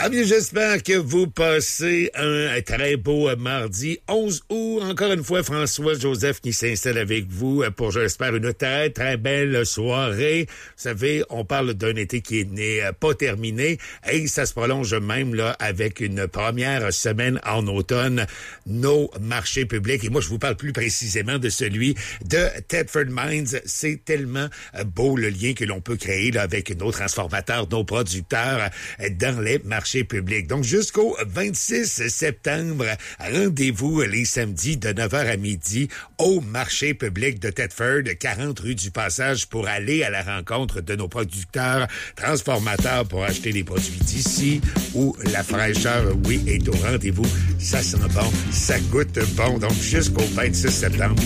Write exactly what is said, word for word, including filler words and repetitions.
Ah bien, j'espère que vous passez un très beau mardi onze août. Encore une fois, François-Joseph qui s'installe avec vous pour, j'espère, une très, très belle soirée. Vous savez, on parle d'un été qui n'est pas terminé et ça se prolonge même là avec une première semaine en automne, nos marchés publics. Et moi, je vous parle plus précisément de celui de Thetford Mines. C'est tellement beau le lien que l'on peut créer là, avec nos transformateurs, nos producteurs dans les marchés publics. Donc, jusqu'au vingt-six septembre, rendez-vous les samedis de neuf heures à midi au marché public de Thetford, quarante rue du Passage, pour aller à la rencontre de nos producteurs, transformateurs pour acheter les produits d'ici où la fraîcheur, oui, est au rendez-vous. Ça sent bon, ça goûte bon. Donc, jusqu'au vingt-six septembre.